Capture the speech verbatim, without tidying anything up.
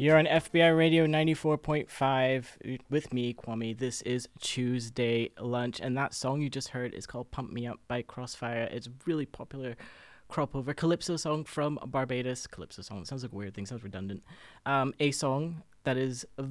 You're on F B I Radio ninety-four point five with me, Kwame. This is Tuesday Lunch, and that song you just heard is called Pump Me Up by Crossfire. It's a really popular crop over calypso song from Barbados. Calypso song, it sounds like a weird thing, sounds redundant. Um, a song that is